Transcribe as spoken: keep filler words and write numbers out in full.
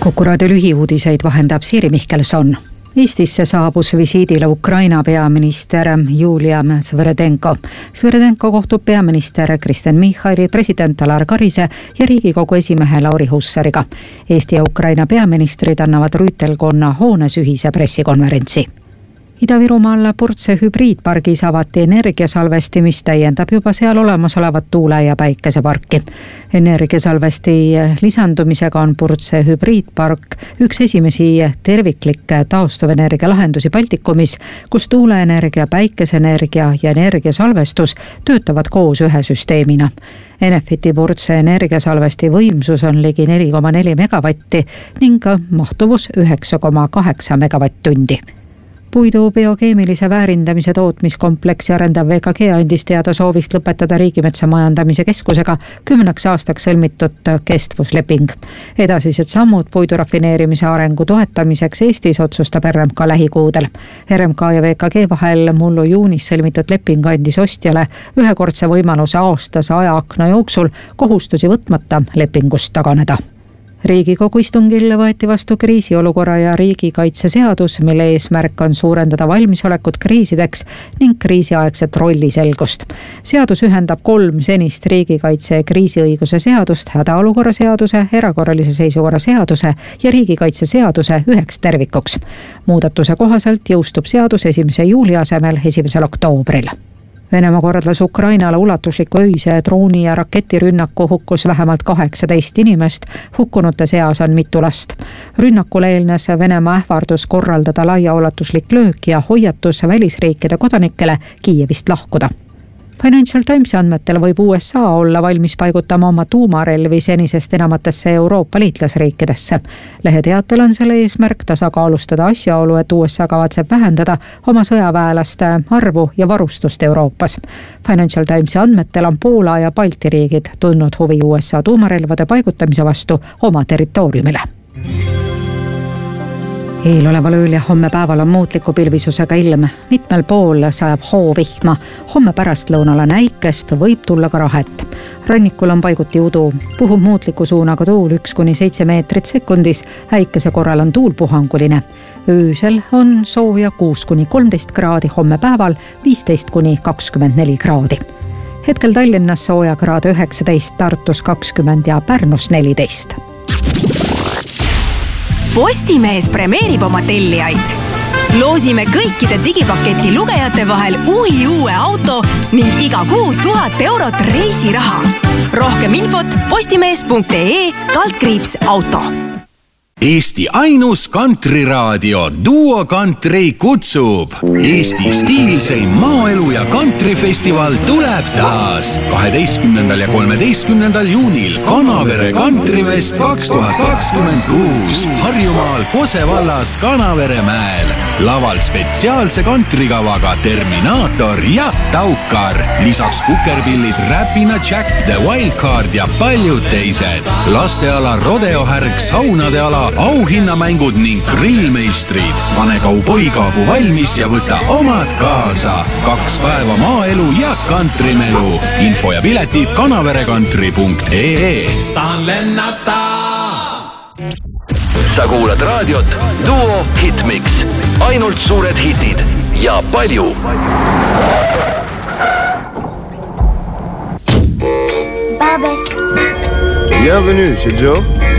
Kuku raadio lühiuudiseid vahendab Siiri Mihkelson. Eestisse saabus visiidile Ukraina peaminister Julia Sviridenko. Sviridenko kohtub peaminister Kristen Michali, president Alar Karise ja Riigikogu esimehe Lauri Hussariga. Eesti ja Ukraina peaministrid annavad Rüütelkonna hoones ühise pressikonverentsi. Ida-Virumaal Purtse hübriidpargis avati energiasalvesti, mis täiendab juba seal olemasolevat tuule- ja päikeseparki. Energiasalvesti lisandumisega on Purtse hübriidpark üks esimesi terviklikke taastuvenergia lahendusi Baltikumis, kus tuuleenergia, päikeseenergia ja energiasalvestus töötavad koos ühe süsteemina. Enefiti Purtse energiasalvesti võimsus on ligi neli koma neli megavatti ning mahtuvus üheksa koma kaheksa megavatt-tundi. Puidu biokeemilise väärindamise tootmiskompleksi arendav V K G andis teada soovist lõpetada Riigimetsa majandamise keskusega kümneks aastaks sõlmitud kestvusleping. Edasised sammud puidu rafineerimise arengu toetamiseks Eestis otsustab R M K lähikuudel. R M K ja V K G vahel mullu juunis sõlmitud leping andis ostjale ühekordse võimaluse aastase ajaakna jooksul kohustusi võtmata lepingust taganeda. Riigikogu istungil võeti vastu kriisiolukorra ja riigikaitse seadus, mille eesmärk on suurendada valmisolekut kriisideks ning kriisiaegset rolliselgust. Seadus ühendab kolm senist riigikaitse ja kriisiõiguse seadust, hädaolukorra seaduse, erakorralise seisukorra seaduse ja riigikaitse seaduse üheks tervikuks. Muudatuse kohaselt jõustub seadus esimese juuli asemel esimesel oktoobril. Venemaa korraldas Ukrainale ulatusliku öise drooni ja raketirünnaku, hukkus vähemalt kaheksateist inimest, hukkunute seas on mitu last. Rünnakule eelnes Venemaa ähvardus korraldada laiaulatuslik löök ja hoiatus välisriikide kodanikele Kiievist lahkuda. Financial Timesi andmetel võib U S A olla valmis paigutama oma tuumarelvi senisest enamatesse Euroopa liitlasriikidesse. Leheteatel on selle eesmärk tasakaalustada asjaolu, et U S A kavatseb vähendada oma sõjaväelaste arvu ja varustust Euroopas. Financial Timesi andmetel on Poola ja Balti riigid tundnud huvi U S A tuumarelvade paigutamise vastu oma territooriumile. Eeloleval ööl ja homme päeval on muutliku pilvisusega ilm. Mitmel pool sajab hoovihma. Homme pärastlõunal on äikest, võib tulla ka rahet. Rannikul on paiguti udu. Puhub muutliku suunaga tuul üks kuni seitse meetrit sekundis. Äikese korral on tuul puhanguline. Öösel on sooja kuus kuni kolmteist kraadi, homme päeval viisteist kuni kakskümmend neli kraadi. Hetkel Tallinnas sooja kraad üheksateist, Tartus kakskümmend ja Pärnus neliteist. Postimees premeerib oma tellijaid. Loosime kõikide digipaketi lugejate vahel uhi uue auto ning iga kuu tuhat eurot reisiraha. Rohkem infot postimees punkt ee kaldkriips auto. Eesti ainus kantriraadio Duo Country kutsub. Eesti stiilseim maaelu ja kantrifestival tuleb taas kaheteistkümnendal ja kolmeteistkümnendal juunil Kanavere Kantrifest kaks tuhat kakskümmend kuus Harjumaal Kose vallas Kanavere mäel. Laval spetsiaalse kantrikavaga Terminaator ja Taukar. Lisaks kukerpillid Räpina Jack, The Wildcard ja paljud teised. Lasteala rodeohärg, saunade ala, auhinnamängud ning grillmeistrid. Pane kauboikaabu valmis ja võta omad kaasa. Kaks päeva maaelu ja kantrimelu. Info ja piletid kanaverekantri punkt ee. Tahan lennata! Sa kuulad raadiot Duo Hitmix. Ainult suured hitid ja palju. Babes. Bienvenue chez Joe.